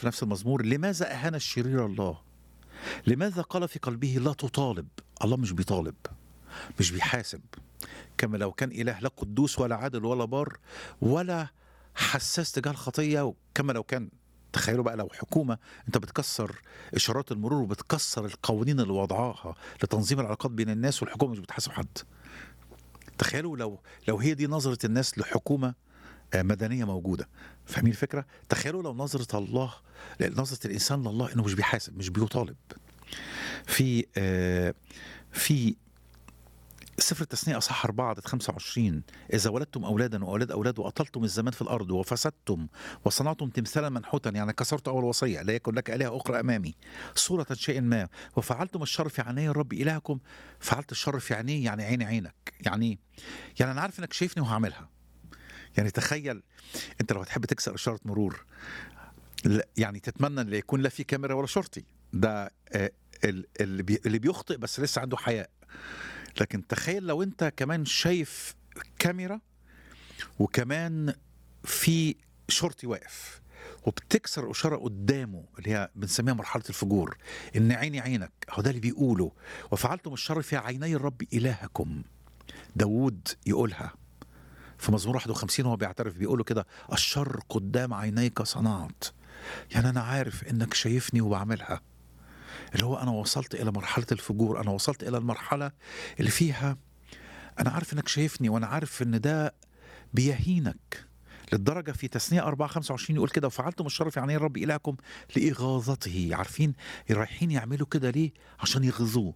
في نفس المزمور: لماذا أهان الشرير الله؟ لماذا قال في قلبه لا تطالب؟ الله مش بيطالب، مش بيحاسب. كما لو كان إله لا قدوس ولا عادل ولا بار ولا حساس تجاه الخطية. كما لو كان، تخيلوا بقى لو حكومة انت بتكسر إشارات المرور وبتكسر القوانين اللي وضعها لتنظيم العلاقات بين الناس، والحكومة مش بتحاسب حد. تخيلوا لو هي دي نظرة الناس لحكومة مدنية موجودة. فاهمين الفكرة؟ تخيلوا لو نظرة الله، نظرة الإنسان لله إنه مش بيحاسب، مش بيطالب. في سفر التثنية أصحاح 4 عدد 25: إذا ولدتم أولادا وأولاد أولاد وأطلتم الزمان في الأرض وفسدتم وصنعتم تمثالا منحوتا، يعني كسرت أول وصية: لا يكن لك آلهة أخرى أمامي، صورة شيء ما، وفعلتم الشر في عيني الرب إلهكم. فعلت الشر في عينيه يعني عيني عينك. يعني أنا عارف إنك شايفني وهعملها. يعني تخيل أنت لو هتحب تكسر إشارة مرور، يعني تتمنى ان لا يكون لا في كاميرا ولا شرطي. ده اللي بيخطئ بس لسه عنده حياء. لكن تخيل لو انت كمان شايف كاميرا وكمان في شرطي واقف وبتكسر إشارة قدامه، اللي هي بنسميها مرحلة الفجور، إن عيني عينك. هو ده اللي بيقوله: وفعلتم الشر في عيني الرب إلهكم. داود يقولها في مزمور 51، هو بيعترف بيقوله كده: الشر قدام عينيك صنعت. يعني أنا عارف إنك شايفني وبعملها. اللي هو أنا وصلت إلى مرحلة الفجور، أنا وصلت إلى المرحلة اللي فيها أنا عارف إنك شايفني، وأنا عارف إن ده بيهينك. للدرجة في تثنية 4:25 يقول كده: وفعلتم الشر في عيني الرب إلهكم لإغاظته. عارفين رايحين يعملوا كده ليه؟ عشان يغيظوه.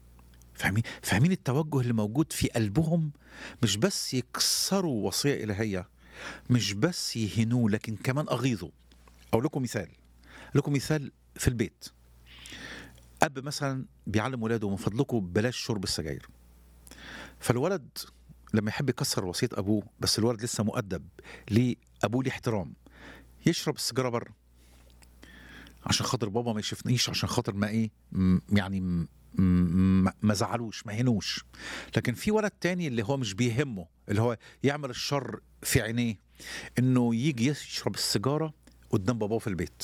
فاهمين التوجه اللي موجود في قلبهم؟ مش بس يكسروا وصية إلهية، مش بس يهنوه، لكن كمان أغيظوا. أقول لكم مثال في البيت. أب مثلا بيعلم ولاده: من فضلكم بلاش شرب السجاير. فالولد لما يحب يكسر وصية أبوه، بس الولد لسه مؤدب، ليه أبوه ليه احترام، يشرب السيجارة بره عشان خاطر بابا ما يشوفنيش، عشان خاطر ما إيه يعني ما زعلوش، ما هنوش. لكن في ولد تاني اللي هو مش بيهمه، اللي هو يعمل الشر في عينيه، إنه يجي يشرب السيجارة قدام باباه في البيت.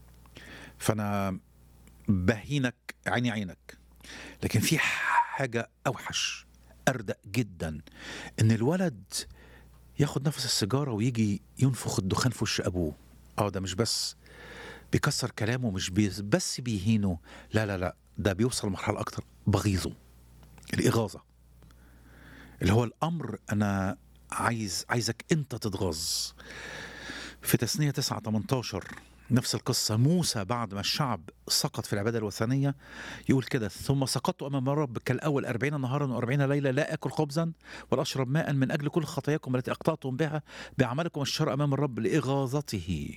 فأنا بهينك، عيني عينك. لكن في حاجة أوحش، أردأ جدا، إن الولد ياخد نفس السيجارة ويجي ينفخ الدخان في وش أبوه. ده مش بس بيكسر كلامه، مش بس بيهينه، لا لا لا، ده بيوصل لمرحلة أكتر، بغيظه، الإغاظة. اللي هو الأمر أنا عايزك أنت تتغاظ. في تثنية 9:18 نفس القصة. موسى بعد ما الشعب سقط في العبادة الوثنية يقول كده: ثم سقطت أمام الرب كالأول 40 نهارا و40 ليلة، لا أكل خبزا ولا أشرب ماء من أجل كل خطاياكم التي أخطأتم بها بعملكم الشر أمام الرب لإغاظته.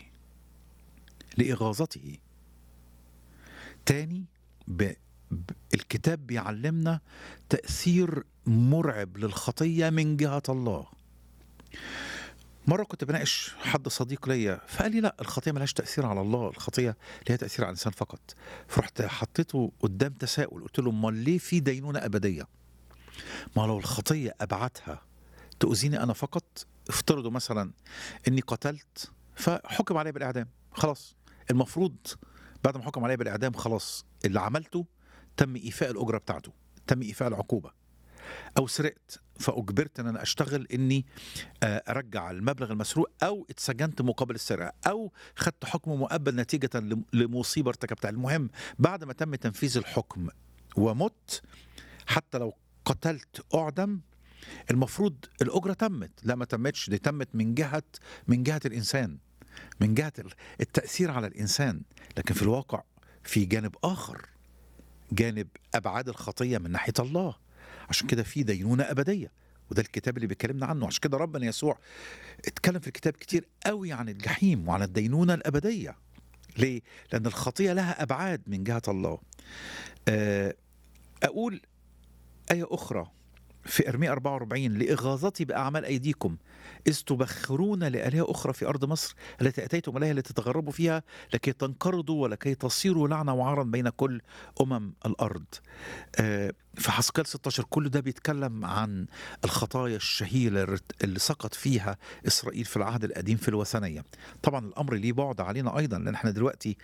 تاني الكتاب بيعلمنا تأثير مرعب للخطية من جهة الله. مرة كنت بناقش حد صديق ليا فقال لي: لا، الخطية ملهاش تأثير على الله، الخطية لها تأثير على الإنسان فقط. فرحت حطيته قدام تساؤل، قلت له: امال ليه في دينونة أبدية؟ ما لو الخطية أبعتها تؤذيني أنا فقط، افترضوا مثلا إني قتلت فحكم علي بالإعدام، خلاص المفروض بعد ما حكم علي بالإعدام خلاص اللي عملته تم إيفاء الأجرة بتاعته، تم إيفاء العقوبة. أو سرقت فأجبرت أن أنا أشتغل إني أرجع المبلغ المسروق، أو اتسجنت مقابل السرقة، أو خدت حكم مؤبد نتيجة لمصيبة ارتكبتها. المهم بعد ما تم تنفيذ الحكم ومت، حتى لو قتلت أعدم، المفروض الأجرة تمت. لا، ما تمتش، دي تمت من جهة الإنسان، من جهة التأثير على الإنسان. لكن في الواقع في جانب آخر، جانب أبعاد الخطية من ناحية الله. عشان كده في دينونة أبدية، وده الكتاب اللي بيكلمنا عنه. عشان كده ربنا يسوع اتكلم في الكتاب كتير قوي عن الجحيم وعن الدينونة الأبدية. ليه؟ لأن الخطية لها أبعاد من جهة الله. أقول آية أخرى في إرميا 44 لإغاظتي بأعمال أيديكم إذ تبخرون لآلهة أخرى في أرض مصر التي أتيتم إليها لتتغربوا فيها لكي تنقرضوا ولكي تصيروا لعنة وعارا بين كل الأرض. في حسقيال 16 كل ده بيتكلم عن الخطايا الشهيرة اللي سقط فيها إسرائيل في العهد القديم في الوثنية. طبعا الأمر ليه بعد علينا أيضا، لأن احنا دلوقتي